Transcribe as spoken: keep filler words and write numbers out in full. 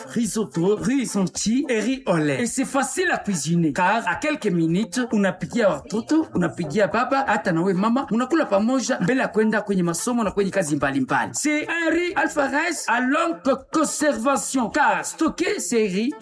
risotto, riz sonti et riz au lait. Et c'est facile à cuisiner car à quelques minutes unapikia watoto, unapikia baba, hata nawe mama, unakula pamoja mbele ya kwenda kwenye masomo na kwenye kazi mbalimbali. C'est un riz alpha rice à longue conservation car stocker ces riz